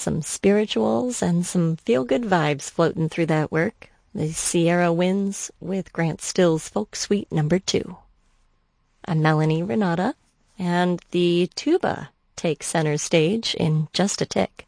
some spirituals and some feel-good vibes floating through that work. The Sierra Winds with Grant Still's Folk Suite No. 2. I'm Melanie Renata, and the tuba takes center stage in just a tick.